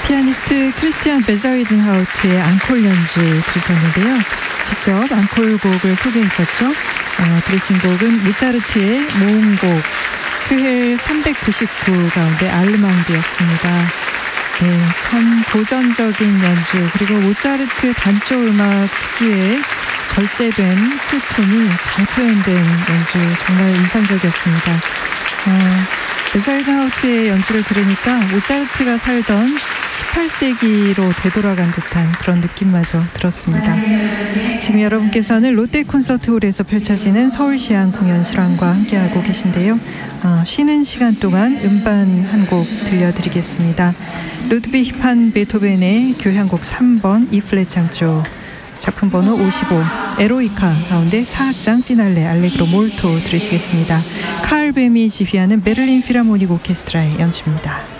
피아니스트 크리스티안 베자이든하우트의 앙콜 연주 들으셨는데요. 직접 앙콜곡을 소개했었죠. 들으신 곡은 모차르트의 모음곡 큐헬 399 가운데 알르망드였습니다. 네, 참 고전적인 연주, 그리고 모차르트 단조 음악 특유의 절제된 슬픔이 잘 표현된 연주, 정말 인상적이었습니다. 베자이든하우트의 연주를 들으니까 모차르트가 살던 18세기로 되돌아간 듯한 그런 느낌마저 들었습니다. 지금 여러분께서는 롯데 콘서트홀에서 펼쳐지는 서울시향 공연 실황과 함께하고 계신데요. 쉬는 시간 동안 음반 한 곡 들려드리겠습니다. 루드비히 판 베토벤의 교향곡 3번 E플랫 장조, 작품 번호 55 에로이카 가운데 4악장 피날레 알레그로 몰토 들으시겠습니다. 칼 뱀이 지휘하는 베를린 필하모닉 오케스트라의 연주입니다.